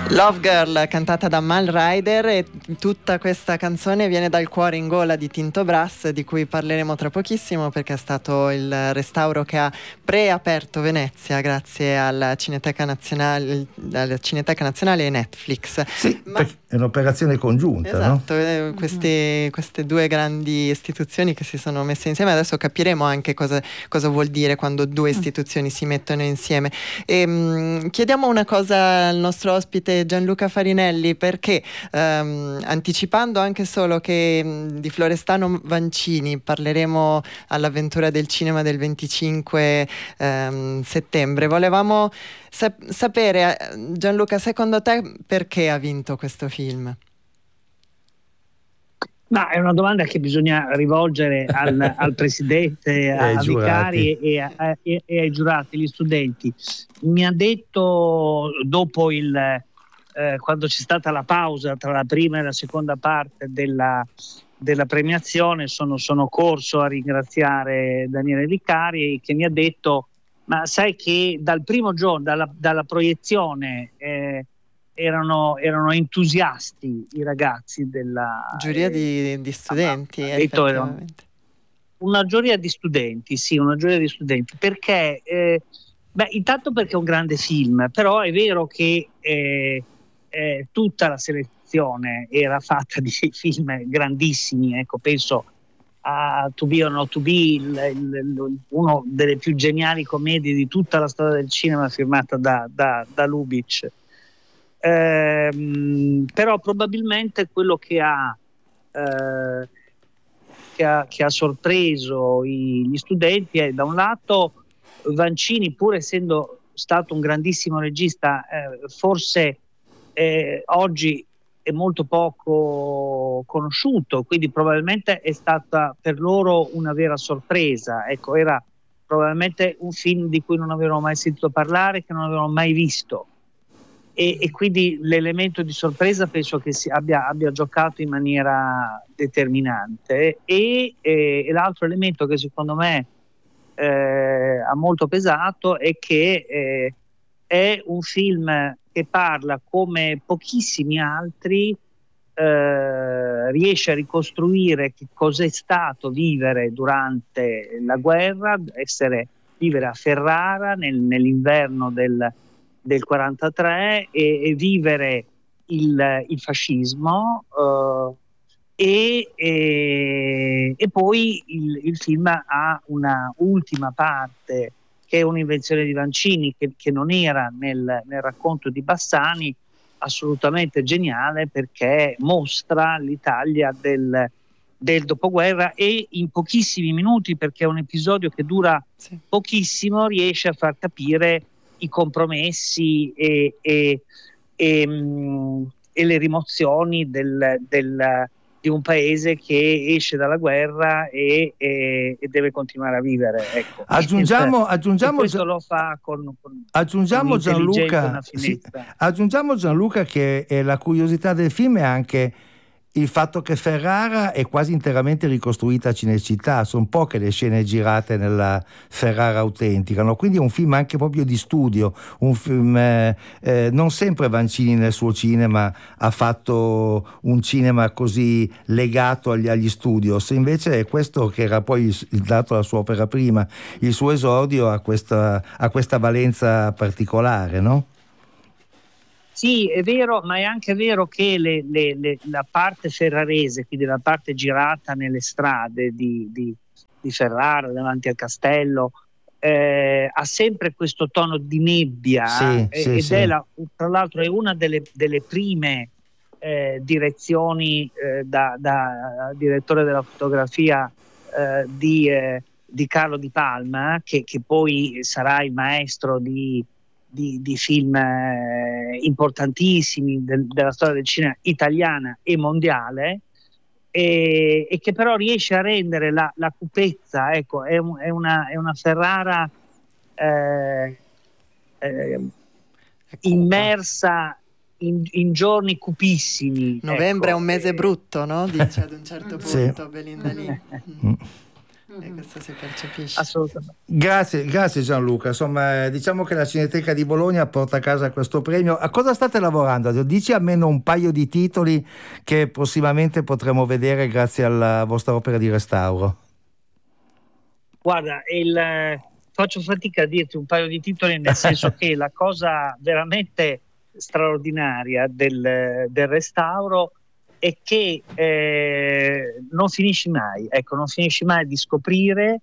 Love Girl, cantata da Mal Rider, e tutta questa canzone viene dal Cuore in gola di Tinto Brass, di cui parleremo tra pochissimo perché è stato il restauro che ha preaperto Venezia grazie alla Cineteca Nazionale e Netflix. Sì, è un'operazione congiunta, esatto, no? Queste due grandi istituzioni che si sono messe insieme. Adesso capiremo anche cosa vuol dire quando due istituzioni si mettono insieme. Chiediamo una cosa al nostro ospite Gianluca Farinelli, perché anticipando anche solo che di Florestano Vancini parleremo all'Avventura del Cinema del 25 settembre, volevamo sapere, Gianluca, secondo te perché ha vinto questo film? Ma è una domanda che bisogna rivolgere al presidente, a Vicari e ai giurati, gli studenti. Mi ha detto dopo quando c'è stata la pausa tra la prima e la seconda parte della premiazione, sono corso a ringraziare Daniele Vicari, che mi ha detto: ma sai che dal primo giorno, dalla proiezione, erano entusiasti i ragazzi della giuria di studenti, effettivamente. Una giuria di studenti, sì, una giuria di studenti, perché intanto perché è un grande film, però è vero che tutta la selezione era fatta di film grandissimi, ecco, penso a To Be or Not To Be, uno delle più geniali commedie di tutta la storia del cinema, firmata da Lubitsch. Però probabilmente quello che ha sorpreso gli studenti è, da un lato, Vancini, pur essendo stato un grandissimo regista, forse oggi è molto poco conosciuto, quindi probabilmente è stata per loro una vera sorpresa. Ecco, era probabilmente un film di cui non avevano mai sentito parlare, che non avevano mai visto. E quindi l'elemento di sorpresa penso che abbia giocato in maniera determinante, e l'altro elemento che secondo me ha molto pesato è che è un film che parla, come pochissimi altri, riesce a ricostruire che cos'è stato vivere durante la guerra, vivere a Ferrara nell'inverno del 43, e vivere il fascismo, e poi il film ha una ultima parte che è un'invenzione di Vancini, che non era nel racconto di Bassani, assolutamente geniale, perché mostra l'Italia del dopoguerra, e in pochissimi minuti, perché è un episodio che dura pochissimo, riesce a far capire i compromessi e le rimozioni di un paese che esce dalla guerra e deve continuare a vivere. Ecco. Aggiungiamo questo lo fa con aggiungiamo Gianluca, aggiungiamo Gianluca che la curiosità del film è anche il fatto che Ferrara è quasi interamente ricostruita a Cinecittà, sono poche le scene girate nella Ferrara autentica, no? Quindi è un film anche proprio di studio, un film non sempre Vancini nel suo cinema ha fatto un cinema così legato agli studios, invece è questo che era poi dato alla sua opera prima, il suo esordio a questa valenza particolare, no? Sì, è vero, ma è anche vero che la parte ferrarese, quindi la parte girata nelle strade di Ferrara, davanti al castello, ha sempre questo tono di nebbia, tra l'altro è una delle prime direzioni da direttore della fotografia di Carlo Di Palma, che poi sarà il maestro di film importantissimi della storia del cinema italiana e mondiale, e che però riesce a rendere la cupezza, ecco, è una Ferrara immersa in giorni cupissimi. Novembre ecco. È un mese brutto, no? Dice ad un certo punto Belinda lì. E questo si percepisce. Assolutamente. Grazie Gianluca. Insomma, diciamo che la Cineteca di Bologna porta a casa questo premio. A cosa state lavorando? Dici almeno un paio di titoli che prossimamente potremo vedere grazie alla vostra opera di restauro. Guarda, faccio fatica a dirti un paio di titoli, nel senso che la cosa veramente straordinaria del restauro è che non finisci mai, non finisci mai di scoprire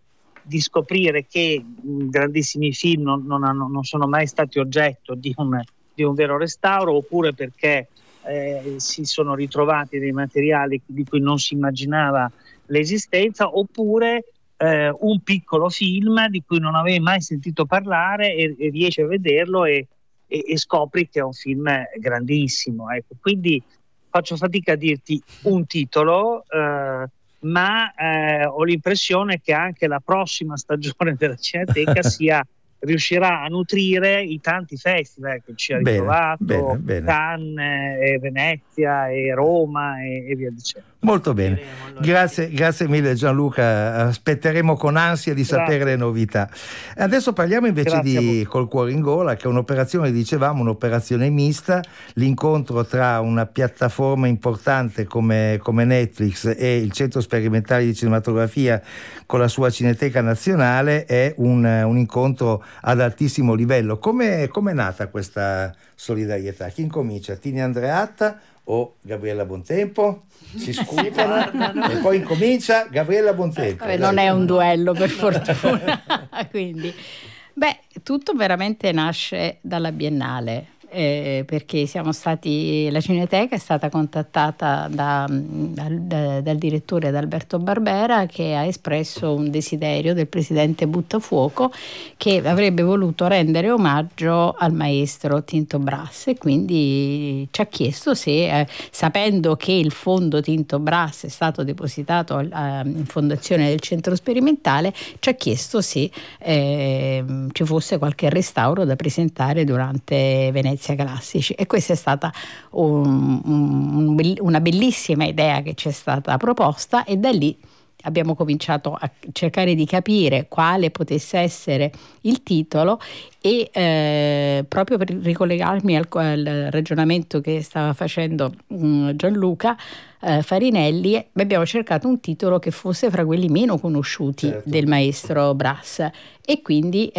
che grandissimi film non sono mai stati oggetto di un vero restauro, oppure perché si sono ritrovati dei materiali di cui non si immaginava l'esistenza, oppure un piccolo film di cui non avevi mai sentito parlare e riesci a vederlo e scopri che è un film grandissimo. Ecco. Quindi faccio fatica a dirti un titolo, ma ho l'impressione che anche la prossima stagione della Cineteca riuscirà a nutrire i tanti festival che ci ha ritrovato, Cannes, Venezia e Roma e via dicendo. Molto bene, grazie mille Gianluca, aspetteremo con ansia di sapere le novità. Adesso parliamo invece di Col cuore in gola, che è un'operazione, dicevamo, un'operazione mista, l'incontro tra una piattaforma importante come Netflix e il Centro Sperimentale di Cinematografia con la sua Cineteca Nazionale è un incontro ad altissimo livello. Come è nata questa solidarietà? Chi incomincia? Tini Andreatta o Gabriella Bontempo? Si scrutano e poi incomincia Gabriella Bontempo. Non è un duello, per fortuna. Quindi, tutto veramente nasce dalla Biennale. Perché la Cineteca è stata contattata dal direttore Alberto Barbera, che ha espresso un desiderio del presidente Buttafuoco, che avrebbe voluto rendere omaggio al maestro Tinto Brass, e quindi ci ha chiesto se, sapendo che il fondo Tinto Brass è stato depositato in fondazione del centro sperimentale, ci ha chiesto se ci fosse qualche restauro da presentare durante Venezia Classici, e questa è stata una bellissima idea che ci è stata proposta, e da lì abbiamo cominciato a cercare di capire quale potesse essere il titolo, e proprio per ricollegarmi al ragionamento che stava facendo Gianluca Farinelli, abbiamo cercato un titolo che fosse fra quelli meno conosciuti del maestro Brass, e quindi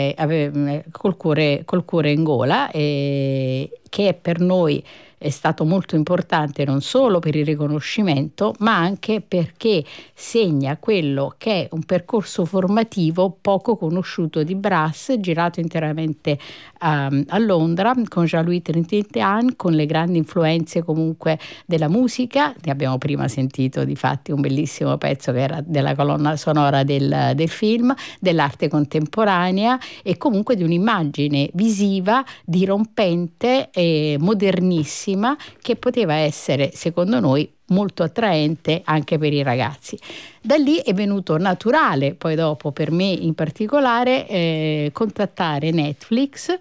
col cuore in gola, che è per noi è stato molto importante non solo per il riconoscimento, ma anche perché segna quello che è un percorso formativo poco conosciuto di Brass, girato interamente a Londra con Jean-Louis Trintignant, con le grandi influenze comunque della musica. Ne abbiamo prima sentito difatti un bellissimo pezzo che era della colonna sonora del film, dell'arte contemporanea, e comunque di un'immagine visiva dirompente e modernissima, che poteva essere, secondo noi, molto attraente anche per i ragazzi. Da lì è venuto naturale, poi dopo per me in particolare, contattare Netflix,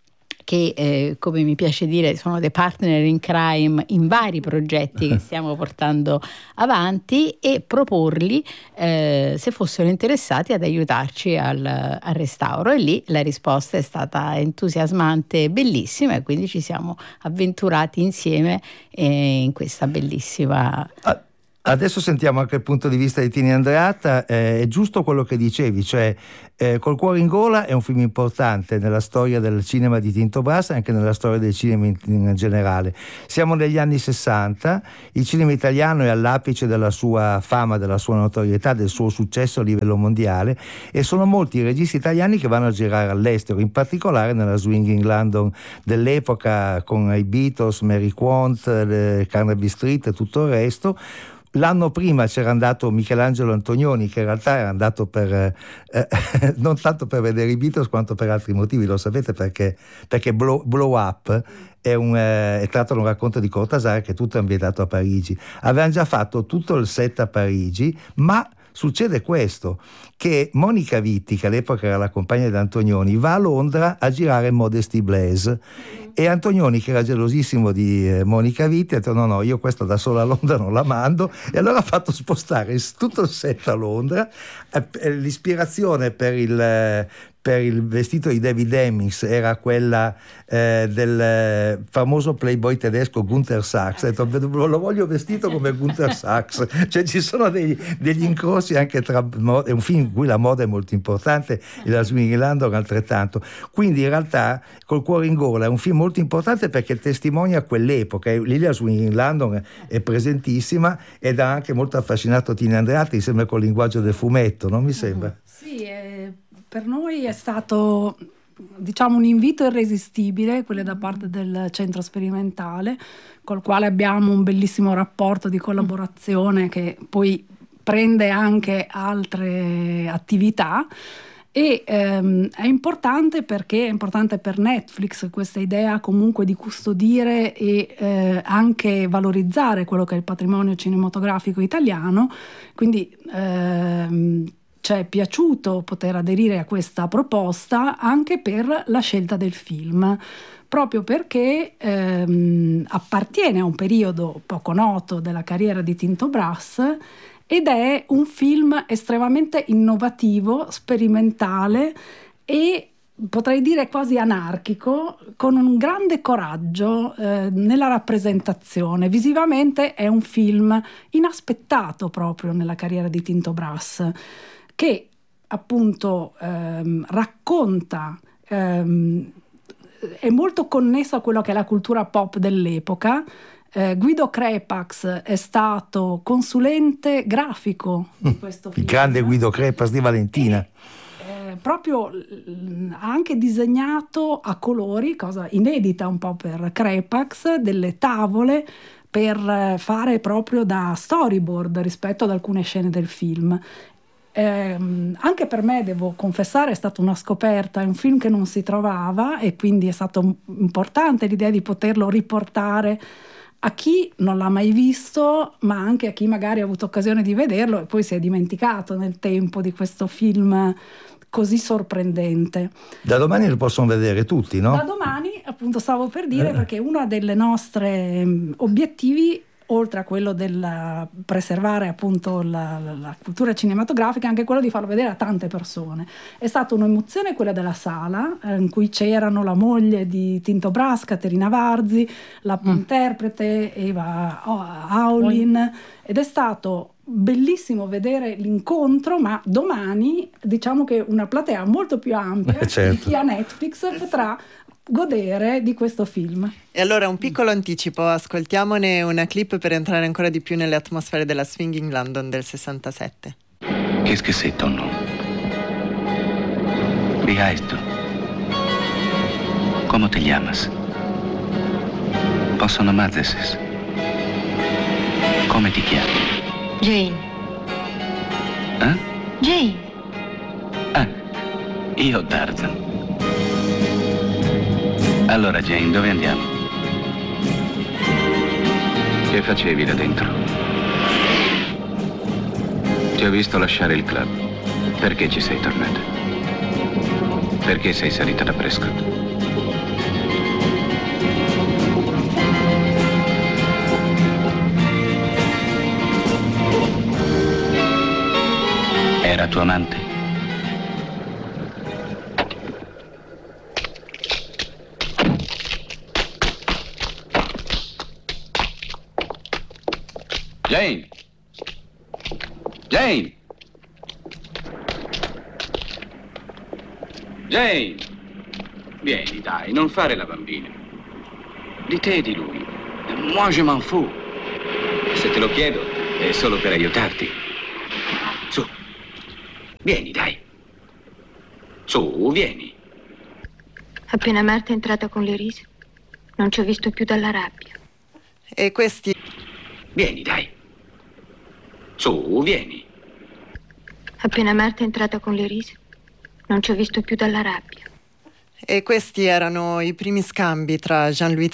che come mi piace dire sono dei partner in crime in vari progetti che stiamo portando avanti, e proporgli se fossero interessati ad aiutarci al restauro, e lì la risposta è stata entusiasmante e bellissima, e quindi ci siamo avventurati insieme in questa bellissima... Adesso sentiamo anche il punto di vista di Tini Andreatta. È giusto quello che dicevi, cioè Col cuore in gola è un film importante nella storia del cinema di Tinto Brass e anche nella storia del cinema in generale. Siamo negli anni 60, il cinema italiano è all'apice della sua fama, della sua notorietà, del suo successo a livello mondiale, e sono molti i registi italiani che vanno a girare all'estero, in particolare nella Swinging London dell'epoca, con i Beatles, Mary Quant, Carnaby Street e tutto il resto. L'anno prima c'era andato Michelangelo Antonioni, che in realtà era andato non tanto per vedere i Beatles quanto per altri motivi, lo sapete perché Blow Up è tratto da un racconto di Cortázar che tutto è ambientato a Parigi. Avevano già fatto tutto il set a Parigi, ma succede questo, che Monica Vitti, che all'epoca era la compagna di Antonioni, va a Londra a girare Modesty Blaise, e Antonioni, che era gelosissimo di Monica Vitti, ha detto no, io questa da sola a Londra non la mando, e allora ha fatto spostare tutto il set a Londra. L'ispirazione per il vestito di David Hemmings era quella del famoso playboy tedesco Gunther Sachs. Ha detto lo voglio vestito come Gunther Sachs. Cioè ci sono degli incroci anche tra è un film in cui la moda è molto importante e la Swinging Landon altrettanto. Quindi in realtà Col cuore in gola è un film molto importante perché testimonia quell'epoca. Lì la Swinging Landon è presentissima ed ha anche molto affascinato Tini Andreatti, sembra col linguaggio del fumetto, non mi sembra? Sì, per noi è stato, diciamo, un invito irresistibile, quello da parte del centro sperimentale, col quale abbiamo un bellissimo rapporto di collaborazione che poi prende anche altre attività. E è importante perché è importante per Netflix questa idea comunque di custodire e anche valorizzare quello che è il patrimonio cinematografico italiano, quindi ci è piaciuto poter aderire a questa proposta anche per la scelta del film, proprio perché appartiene a un periodo poco noto della carriera di Tinto Brass ed è un film estremamente innovativo, sperimentale e potrei dire quasi anarchico, con un grande coraggio nella rappresentazione. Visivamente è un film inaspettato proprio nella carriera di Tinto Brass, che appunto racconta, è molto connesso a quello che è la cultura pop dell'epoca. Guido Crepax è stato consulente grafico di questo film. Il grande Guido Crepax di Valentina. Proprio ha anche disegnato a colori, cosa inedita un po' per Crepax, delle tavole per fare proprio da storyboard rispetto ad alcune scene del film. Anche per me, devo confessare, è stata una scoperta, è un film che non si trovava e quindi è stato importante l'idea di poterlo riportare a chi non l'ha mai visto, ma anche a chi magari ha avuto occasione di vederlo e poi si è dimenticato nel tempo di questo film così sorprendente. Da domani lo possono vedere tutti, no? Da domani, appunto, stavo per dire, perché uno delle nostre obiettivi, oltre a quello del preservare appunto la cultura cinematografica, è anche quello di farlo vedere a tante persone. È stata un'emozione quella della sala, in cui c'erano la moglie di Tinto Brass, Caterina Varzi, la interprete Eva Aulin, ed è stato bellissimo vedere l'incontro, ma domani diciamo che una platea molto più ampia di chi ha Netflix potrà godere di questo film. E allora un piccolo anticipo, ascoltiamone una clip per entrare ancora di più nelle atmosfere della Swinging Landon del 67. Qu'est-ce que c'est ton nom? Wie heißt du? ¿Cómo te llamas? Posso nomar deses? Come ti chiami? Jane. Eh? Jane. Ah, io Tarzan. Allora Jane, dove andiamo? Che facevi là dentro? Ti ho visto lasciare il club. Perché ci sei tornata? Perché sei salita da Prescott? Era tua amante? Jane! Jane! Jane! Vieni, dai, non fare la bambina. Di te e di lui. Moi je m'en fous. Se te lo chiedo, è solo per aiutarti. Su. Vieni, dai. Su, vieni. Appena Marta è entrata con le risa, non ci ho visto più dalla rabbia. E questi... Vieni, dai. Su, vieni. Appena Marta è entrata con le risa, non ci ho visto più dalla rabbia. E questi erano i primi scambi tra Jean-Louis